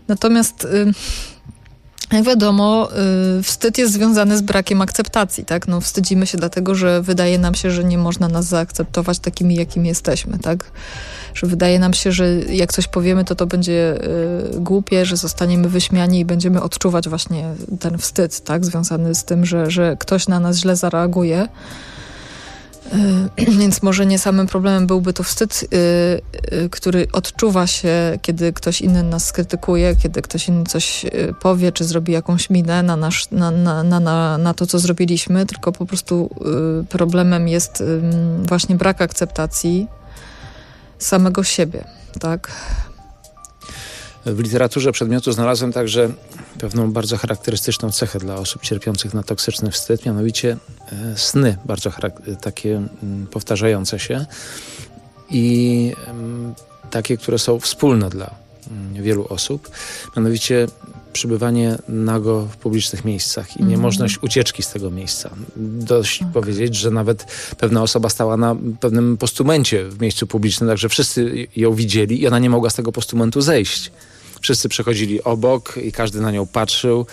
Natomiast jak wiadomo, wstyd jest związany z brakiem akceptacji, tak? No, wstydzimy się dlatego, że wydaje nam się, że nie można nas zaakceptować takimi, jakimi jesteśmy, tak? Że wydaje nam się, że jak coś powiemy, to będzie głupie, że zostaniemy wyśmiani i będziemy odczuwać właśnie ten wstyd, tak? Związany z tym, że ktoś na nas źle zareaguje. Więc może nie samym problemem byłby to wstyd, który odczuwa się, kiedy ktoś inny nas skrytykuje, kiedy ktoś inny coś powie, czy zrobi jakąś minę na to, co zrobiliśmy, tylko po prostu problemem jest właśnie brak akceptacji samego siebie, tak? W literaturze przedmiotu znalazłem także pewną bardzo charakterystyczną cechę dla osób cierpiących na toksyczny wstyd, mianowicie sny bardzo takie powtarzające się i takie, które są wspólne dla wielu osób, mianowicie przebywanie nago w publicznych miejscach i niemożność ucieczki z tego miejsca. Dość powiedzieć, że nawet pewna osoba stała na pewnym postumencie w miejscu publicznym, także wszyscy ją widzieli i ona nie mogła z tego postumentu zejść. Wszyscy przechodzili obok i każdy na nią patrzył.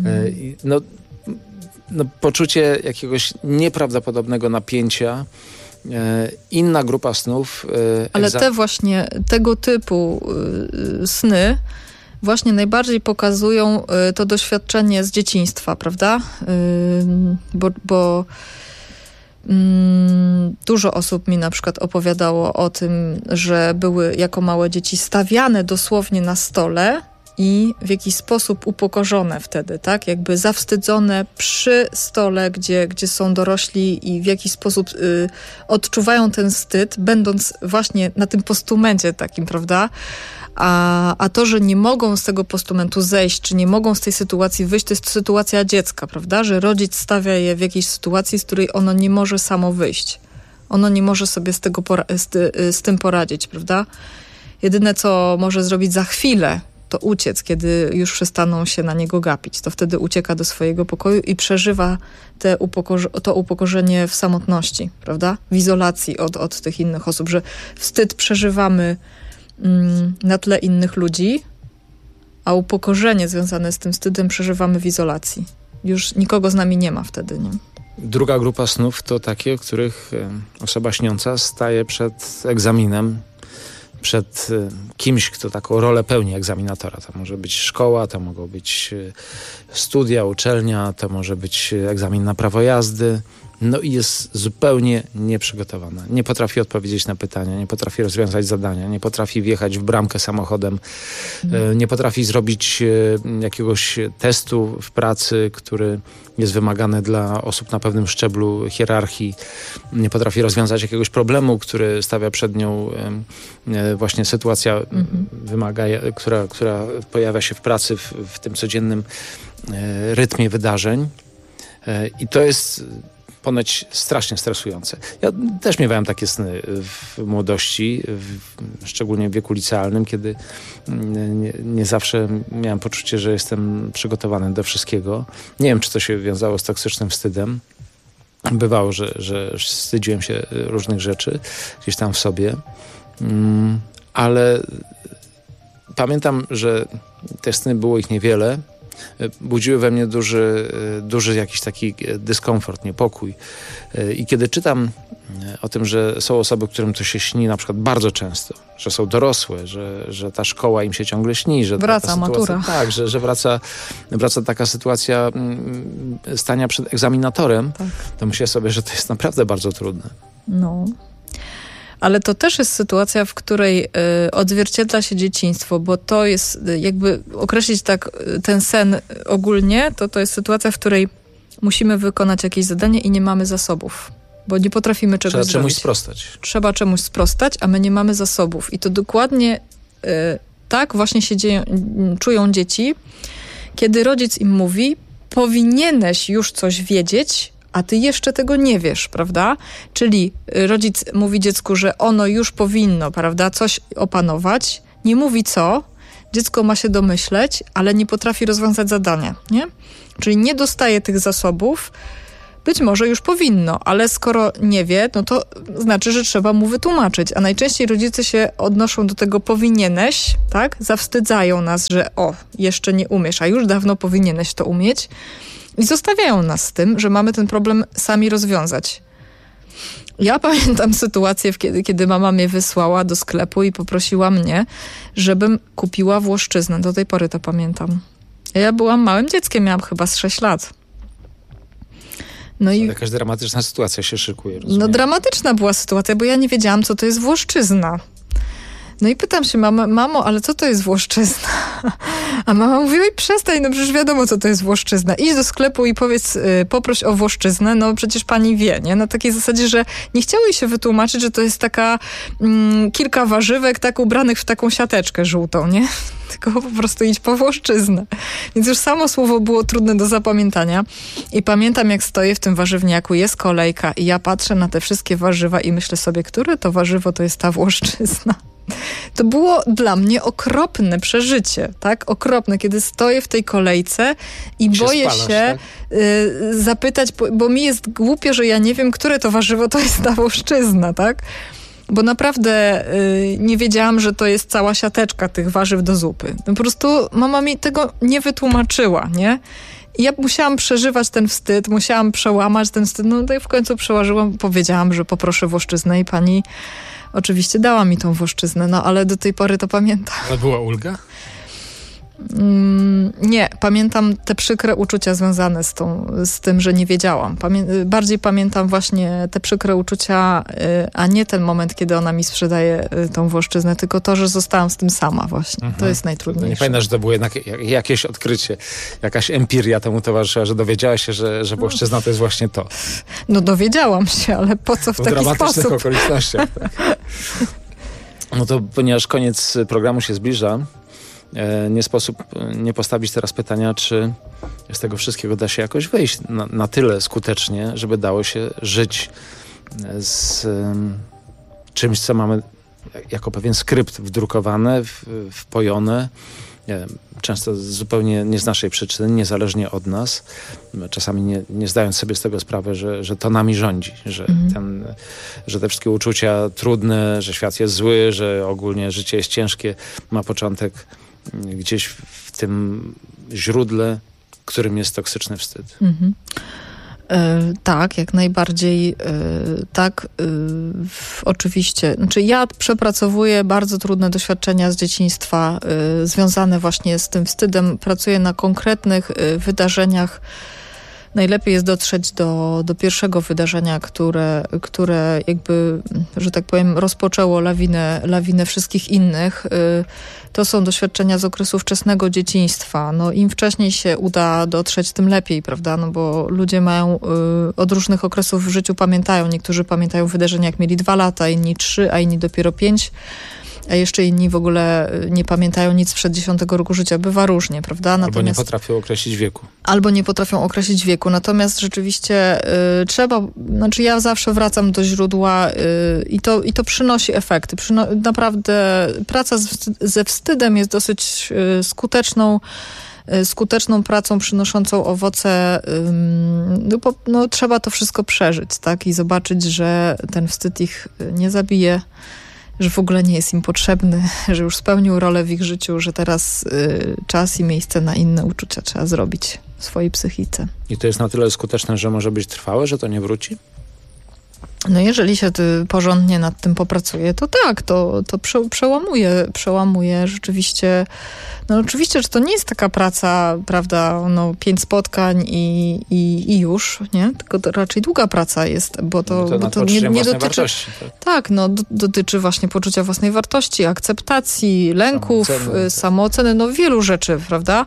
Poczucie jakiegoś nieprawdopodobnego napięcia. Inna grupa snów... Ale te właśnie, tego typu sny właśnie najbardziej pokazują to doświadczenie z dzieciństwa, prawda? Bo dużo osób mi na przykład opowiadało o tym, że były jako małe dzieci stawiane dosłownie na stole i w jakiś sposób upokorzone wtedy, tak? Jakby zawstydzone przy stole, gdzie są dorośli i w jakiś sposób odczuwają ten wstyd, będąc właśnie na tym postumencie takim, prawda? A to, że nie mogą z tego postumentu zejść, czy nie mogą z tej sytuacji wyjść, to jest sytuacja dziecka, prawda? Że rodzic stawia je w jakiejś sytuacji, z której ono nie może samo wyjść. Ono nie może sobie z tym poradzić, prawda? Jedyne, co może zrobić za chwilę, to uciec, kiedy już przestaną się na niego gapić. To wtedy ucieka do swojego pokoju i przeżywa to upokorzenie w samotności, prawda? W izolacji od tych innych osób, że wstyd przeżywamy na tle innych ludzi, a upokorzenie związane z tym wstydem przeżywamy w izolacji. Już nikogo z nami nie ma wtedy, nie? Druga grupa snów to takie, w których osoba śniąca staje przed egzaminem, przed kimś, kto taką rolę pełni egzaminatora. To może być szkoła, to mogą być studia, uczelnia, to może być egzamin na prawo jazdy. No i jest zupełnie nieprzygotowana. Nie potrafi odpowiedzieć na pytania, nie potrafi rozwiązać zadania, nie potrafi wjechać w bramkę samochodem, nie potrafi zrobić jakiegoś testu w pracy, który jest wymagany dla osób na pewnym szczeblu hierarchii, nie potrafi rozwiązać jakiegoś problemu, który stawia przed nią właśnie sytuacja, która pojawia się w pracy, w tym codziennym rytmie wydarzeń. I to jest ponoć strasznie stresujące. Ja też miewałem takie sny w młodości, szczególnie w wieku licealnym, kiedy nie zawsze miałem poczucie, że jestem przygotowany do wszystkiego. Nie wiem, czy to się wiązało z toksycznym wstydem. Bywało, że wstydziłem się różnych rzeczy gdzieś tam w sobie, ale pamiętam, że te sny, było ich niewiele, budziły we mnie duży jakiś taki dyskomfort, niepokój. I kiedy czytam o tym, że są osoby, którym to się śni na przykład bardzo często, że są dorosłe, że ta szkoła im się ciągle śni, że wraca matura. Tak, że wraca taka sytuacja stania przed egzaminatorem, tak. To myślę sobie, że to jest naprawdę bardzo trudne. No. Ale to też jest sytuacja, w której odzwierciedla się dzieciństwo, bo to jest, jakby określić tak ten sen ogólnie, to jest sytuacja, w której musimy wykonać jakieś zadanie i nie mamy zasobów, bo nie potrafimy czegoś zrobić. Trzeba czemuś sprostać. Trzeba czemuś sprostać, a my nie mamy zasobów. I to dokładnie tak właśnie się czują dzieci, kiedy rodzic im mówi, powinieneś już coś wiedzieć, a ty jeszcze tego nie wiesz, prawda? Czyli rodzic mówi dziecku, że ono już powinno, prawda, coś opanować, nie mówi co, dziecko ma się domyśleć, ale nie potrafi rozwiązać zadania, nie? Czyli nie dostaje tych zasobów, być może już powinno, ale skoro nie wie, no to znaczy, że trzeba mu wytłumaczyć. A najczęściej rodzice się odnoszą do tego powinieneś, tak? Zawstydzają nas, że jeszcze nie umiesz, a już dawno powinieneś to umieć. I zostawiają nas z tym, że mamy ten problem sami rozwiązać. Ja pamiętam sytuację, kiedy mama mnie wysłała do sklepu i poprosiła mnie, żebym kupiła włoszczyznę. Do tej pory to pamiętam. Ja byłam małym dzieckiem, miałam chyba z 6 lat. No i jakaś dramatyczna sytuacja się szykuje, rozumiem. No dramatyczna była sytuacja, bo ja nie wiedziałam, co to jest włoszczyzna. No i pytam się mamo, ale co to jest włoszczyzna? A mama mówi, oj przestań, no przecież wiadomo, co to jest włoszczyzna. Idź do sklepu i poproś o włoszczyznę, no przecież pani wie, nie? Na takiej zasadzie, że nie chciało jej się wytłumaczyć, że to jest taka kilka warzywek, tak ubranych w taką siateczkę żółtą, nie? Tylko po prostu idź po włoszczyznę. Więc już samo słowo było trudne do zapamiętania. I pamiętam, jak stoję w tym warzywniaku, jest kolejka i ja patrzę na te wszystkie warzywa i myślę sobie, które to warzywo to jest ta włoszczyzna. To było dla mnie okropne przeżycie, tak? Okropne, kiedy stoję w tej kolejce i boję się tak? Zapytać, bo mi jest głupio, że ja nie wiem, które to warzywo to jest ta włoszczyzna, tak? Bo naprawdę nie wiedziałam, że to jest cała siateczka tych warzyw do zupy. No po prostu mama mi tego nie wytłumaczyła, nie? I ja musiałam przeżywać ten wstyd, musiałam przełamać ten wstyd. No to w końcu przełożyłam, powiedziałam, że poproszę włoszczyznę i pani oczywiście dała mi tą włoszczyznę, no ale do tej pory to pamiętam. Ale była ulga? Nie, pamiętam te przykre uczucia związane z tym, że nie wiedziałam. Bardziej pamiętam właśnie te przykre uczucia, a nie ten moment, kiedy ona mi sprzedaje tą włoszczyznę, tylko to, że zostałam z tym sama właśnie. To jest najtrudniejsze. Nie pamiętasz, że to było jednak jakieś odkrycie, jakaś empiria temu towarzyszyła, że dowiedziałaś się, że włoszczyzna to jest właśnie to. No dowiedziałam się, ale po co w taki sposób? W dramatycznych okolicznościach. Tak. No to ponieważ koniec programu się zbliża, nie sposób nie postawić teraz pytania, czy z tego wszystkiego da się jakoś wyjść na tyle skutecznie, żeby dało się żyć z czymś, co mamy jako pewien skrypt wdrukowane, wpojone, często zupełnie nie z naszej przyczyny, niezależnie od nas, czasami nie zdając sobie z tego sprawy, że to nami rządzi, że te wszystkie uczucia trudne, że świat jest zły, że ogólnie życie jest ciężkie, ma początek gdzieś w tym źródle, którym jest toksyczny wstyd. Tak, jak najbardziej tak. Oczywiście. Znaczy ja przepracowuję bardzo trudne doświadczenia z dzieciństwa związane właśnie z tym wstydem. Pracuję na konkretnych wydarzeniach. Najlepiej jest dotrzeć do pierwszego wydarzenia, które jakby, że tak powiem, rozpoczęło lawinę wszystkich innych. To są doświadczenia z okresu wczesnego dzieciństwa. No, im wcześniej się uda dotrzeć, tym lepiej, prawda? No bo ludzie mają od różnych okresów w życiu pamiętają. Niektórzy pamiętają wydarzenia, jak mieli 2 lata, inni 3, a inni dopiero 5. A jeszcze inni w ogóle nie pamiętają nic przed 10 roku życia. Bywa różnie, prawda? Albo nie potrafią określić wieku. Albo nie potrafią określić wieku. Natomiast rzeczywiście trzeba, znaczy ja zawsze wracam do źródła i to przynosi efekty. Naprawdę praca ze wstydem jest dosyć skuteczną pracą przynoszącą owoce. No, trzeba to wszystko przeżyć, tak? I zobaczyć, że ten wstyd ich nie zabije, że w ogóle nie jest im potrzebny, że już spełnił rolę w ich życiu, że teraz czas i miejsce na inne uczucia trzeba zrobić w swojej psychice. I to jest na tyle skuteczne, że może być trwałe, że to nie wróci? No jeżeli się porządnie nad tym popracuje, to tak, to przełamuje rzeczywiście. No oczywiście, że to nie jest taka praca, prawda, 5 spotkań i już, nie? Tylko to raczej długa praca jest, bo to nie dotyczy wartości, tak, dotyczy właśnie poczucia własnej wartości, akceptacji, lęków, samooceny, wielu rzeczy, prawda?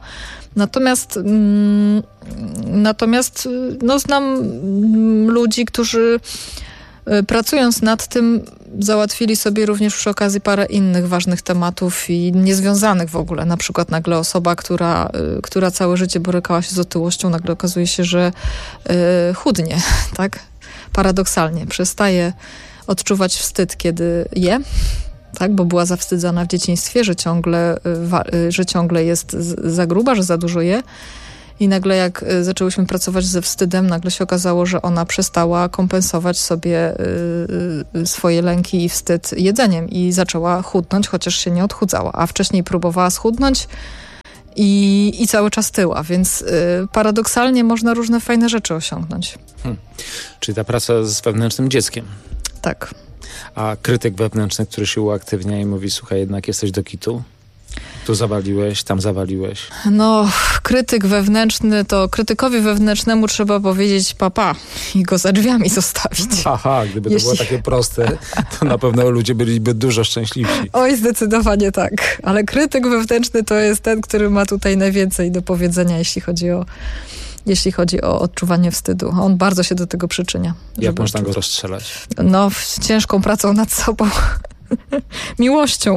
Natomiast znam ludzi, którzy pracując nad tym załatwili sobie również przy okazji parę innych ważnych tematów i niezwiązanych w ogóle. Na przykład nagle osoba, która całe życie borykała się z otyłością, nagle okazuje się, że chudnie, tak? Paradoksalnie. Przestaje odczuwać wstyd, kiedy je, tak? Bo była zawstydzona w dzieciństwie, że ciągle jest za gruba, że za dużo je. I nagle jak zaczęłyśmy pracować ze wstydem, nagle się okazało, że ona przestała kompensować sobie swoje lęki i wstyd jedzeniem i zaczęła chudnąć, chociaż się nie odchudzała, a wcześniej próbowała schudnąć i cały czas tyła, więc paradoksalnie można różne fajne rzeczy osiągnąć. Czyli ta praca z wewnętrznym dzieckiem. Tak. A krytyk wewnętrzny, który się uaktywnia i mówi, słuchaj, jednak jesteś do kitu? Tu zawaliłeś, tam zawaliłeś. No, krytyk wewnętrzny, to krytykowi wewnętrznemu trzeba powiedzieć papa i go za drzwiami zostawić. Aha, gdyby to było takie proste, to na pewno ludzie byliby dużo szczęśliwsi. Oj, zdecydowanie tak. Ale krytyk wewnętrzny to jest ten, który ma tutaj najwięcej do powiedzenia, jeśli chodzi o odczuwanie wstydu. On bardzo się do tego przyczynia. Jak można go rozstrzelać? No, ciężką pracą nad sobą. Miłością.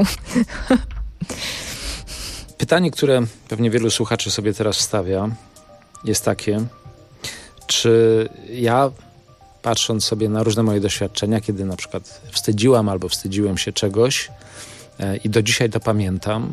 Pytanie, które pewnie wielu słuchaczy sobie teraz stawia, jest takie, czy ja, patrząc sobie na różne moje doświadczenia, kiedy na przykład wstydziłam albo wstydziłem się czegoś i do dzisiaj to pamiętam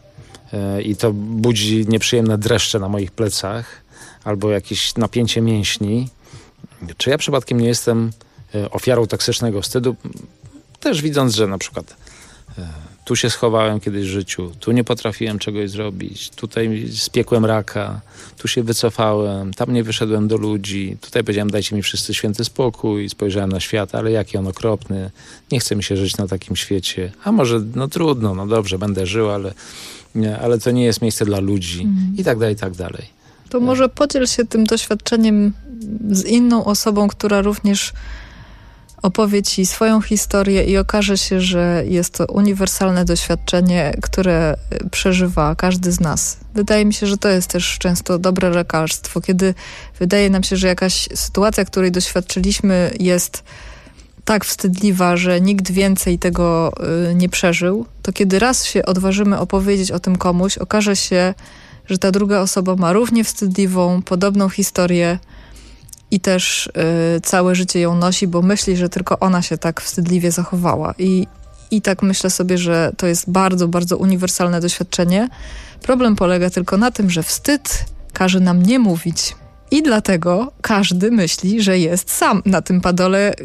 i to budzi nieprzyjemne dreszcze na moich plecach albo jakieś napięcie mięśni, czy ja przypadkiem nie jestem ofiarą toksycznego wstydu, też widząc, że na przykład tu się schowałem kiedyś w życiu, tu nie potrafiłem czegoś zrobić, tutaj spiekłem raka, tu się wycofałem, tam nie wyszedłem do ludzi, tutaj powiedziałem, dajcie mi wszyscy święty spokój, spojrzałem na świat, ale jaki on okropny, nie chce mi się żyć na takim świecie, a może no trudno, no dobrze, będę żył, ale to nie jest miejsce dla ludzi i tak dalej, i tak dalej. To może podziel się tym doświadczeniem z inną osobą, która również opowie ci swoją historię i okaże się, że jest to uniwersalne doświadczenie, które przeżywa każdy z nas. Wydaje mi się, że to jest też często dobre lekarstwo, kiedy wydaje nam się, że jakaś sytuacja, której doświadczyliśmy, jest tak wstydliwa, że nikt więcej tego nie przeżył, to kiedy raz się odważymy opowiedzieć o tym komuś, okaże się, że ta druga osoba ma równie wstydliwą, podobną historię i też całe życie ją nosi, bo myśli, że tylko ona się tak wstydliwie zachowała. I tak myślę sobie, że to jest bardzo, bardzo uniwersalne doświadczenie. Problem polega tylko na tym, że wstyd każe nam nie mówić. I dlatego każdy myśli, że jest sam na tym padole,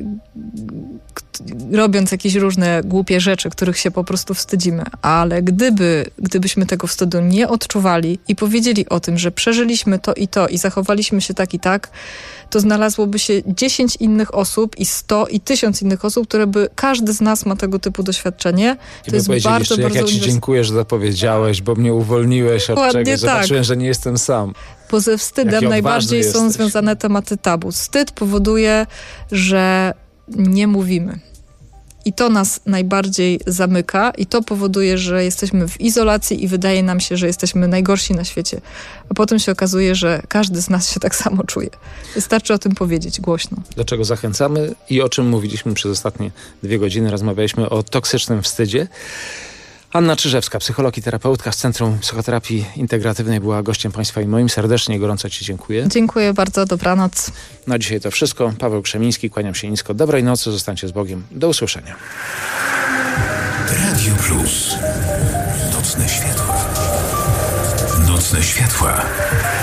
robiąc jakieś różne głupie rzeczy, których się po prostu wstydzimy. Ale gdybyśmy tego wstydu nie odczuwali i powiedzieli o tym, że przeżyliśmy to i zachowaliśmy się tak i tak, to znalazłoby się 10 innych osób i 100 i 1000 innych osób, każdy z nas ma tego typu doświadczenie. To jest bardzo, bardzo... Ja ci dziękuję, że to powiedziałeś, bo mnie uwolniłeś od czegoś. Zobaczyłem, że nie jestem sam. Bo ze wstydem najbardziej są związane tematy tabu. Wstyd powoduje, że nie mówimy. I to nas najbardziej zamyka i to powoduje, że jesteśmy w izolacji i wydaje nam się, że jesteśmy najgorsi na świecie. A potem się okazuje, że każdy z nas się tak samo czuje. Wystarczy o tym powiedzieć głośno. Do czego zachęcamy i o czym mówiliśmy przez ostatnie 2 godziny. Rozmawialiśmy o toksycznym wstydzie. Anna Czyżewska, psycholog i terapeutka z Centrum Psychoterapii Integratywnej, była gościem Państwa i moim. Serdecznie i gorąco ci dziękuję. Dziękuję bardzo, dobranoc. Na dzisiaj to wszystko. Paweł Krzemiński, kłaniam się nisko. Dobrej nocy, zostańcie z Bogiem. Do usłyszenia. Radio Plus. Nocne światła. Nocne światła.